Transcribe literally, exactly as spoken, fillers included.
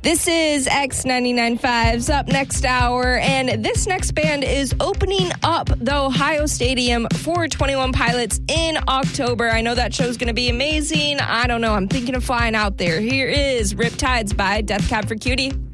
This is X ninety-nine point five's Up Next Hour, and this next band is opening up the Ohio Stadium for twenty-one Pilots in October. I know that show's going to be amazing. I don't know. I'm thinking of flying out there. Here is Riptides by Death Cab for Cutie.